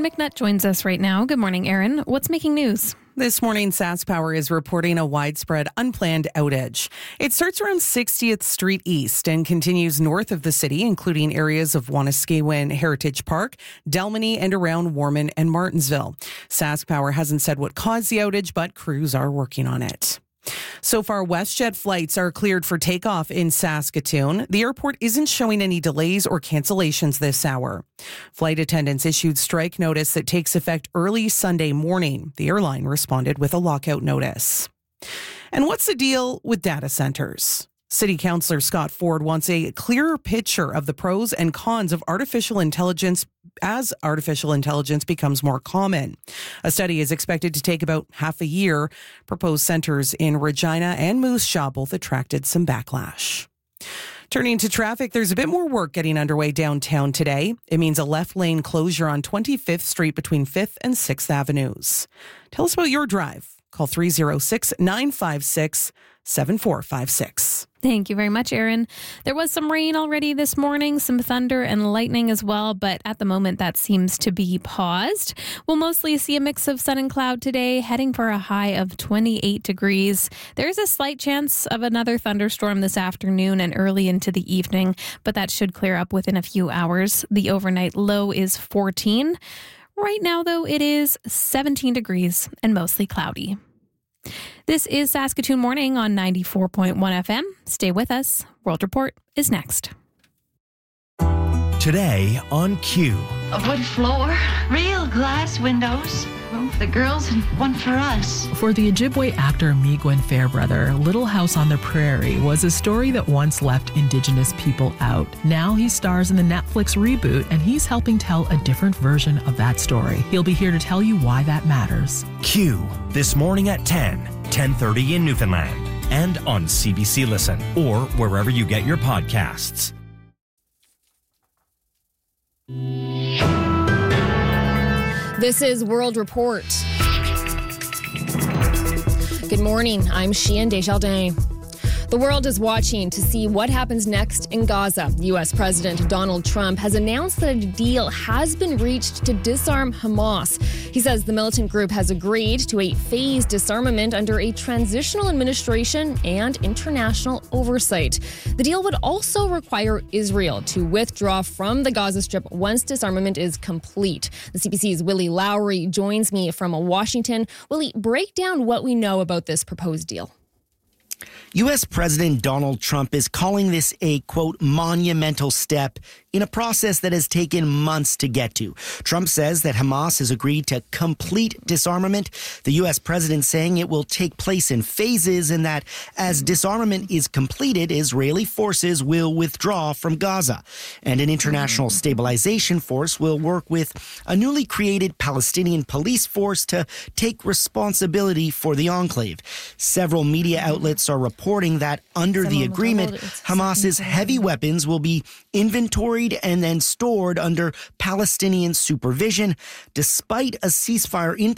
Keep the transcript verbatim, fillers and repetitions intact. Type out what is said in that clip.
McNutt joins us right now. Good morning, Erin. What's making news? This morning, SaskPower is reporting a widespread unplanned outage. It starts around sixtieth Street East and continues north of the city, including areas of Wanuskewin Heritage Park, Delmany, and around Warman and Martinsville. SaskPower hasn't said what caused the outage, but crews are working on it. So far, WestJet flights are cleared for takeoff in Saskatoon. The airport isn't showing any delays or cancellations this hour. Flight attendants issued strike notice that takes effect early Sunday morning. The airline responded with a lockout notice. And what's the deal with data centers? City Councillor Scott Ford wants a clearer picture of the pros and cons of artificial intelligence as artificial intelligence becomes more common. A study is expected to take about half a year. Proposed centres in Regina and Moose Jaw both attracted some backlash. Turning to traffic, there's a bit more work getting underway downtown today. It means a left lane closure on twenty-fifth Street between fifth and sixth Avenues. Tell us about your drive. Call three oh six, nine five six, seven four five six. Thank you very much, Erin. There was some rain already this morning, some thunder and lightning as well, but at the moment that seems to be paused. We'll mostly see a mix of sun and cloud today, heading for a high of twenty-eight degrees. There's a slight chance of another thunderstorm this afternoon and early into the evening, but that should clear up within a few hours. The overnight low is fourteen. Right now, though, it is seventeen degrees and mostly cloudy. This is Saskatoon Morning on ninety-four point one F M. Stay with us. World Report is next. Today on Q. A wood floor, real glass windows, room for the girls and one for us. For the Ojibwe actor Miigwyn Fairbrother, Little House on the Prairie was a story that once left Indigenous people out. Now he stars in the Netflix reboot, and he's helping tell a different version of that story. He'll be here to tell you why that matters. Q, this morning at ten, ten thirty in Newfoundland, and on C B C Listen, or wherever you get your podcasts. This is World Report. Good morning, I'm Sheehan Desjardins. The world is watching to see what happens next in Gaza. U S President Donald Trump has announced that a deal has been reached to disarm Hamas. He says the militant group has agreed to a phased disarmament under a transitional administration and international oversight. The deal would also require Israel to withdraw from the Gaza Strip once disarmament is complete. The C B C's Willie Lowry joins me from Washington. Willie, break down what we know about this proposed deal. U S President Donald Trump is calling this a, quote, monumental step in a process that has taken months to get to. Trump says that Hamas has agreed to complete disarmament. The U S president saying it will take place in phases and that as disarmament is completed, Israeli forces will withdraw from Gaza. And an international stabilization force will work with a newly created Palestinian police force to take responsibility for the enclave. Several media outlets are reporting that under the agreement, Hamas's heavy weapons will be inventoried and then stored under Palestinian supervision, despite a ceasefire in